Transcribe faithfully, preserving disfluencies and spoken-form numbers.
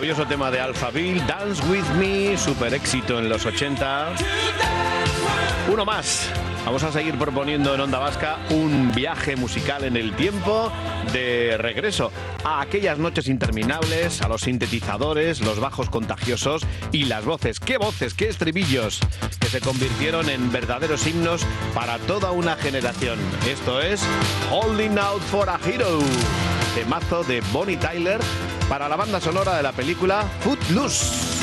maravilloso tema de Alphaville, Dance With Me, super éxito en los ochenta. Uno más. Vamos a seguir proponiendo en Onda Vasca un viaje musical en el tiempo de regreso a aquellas noches interminables, a los sintetizadores, los bajos contagiosos y las voces. ¡Qué voces, qué estribillos! Que se convirtieron en verdaderos himnos para toda una generación. Esto es Holding Out for a Hero, temazo de Bonnie Tyler para la banda sonora de la película Footloose.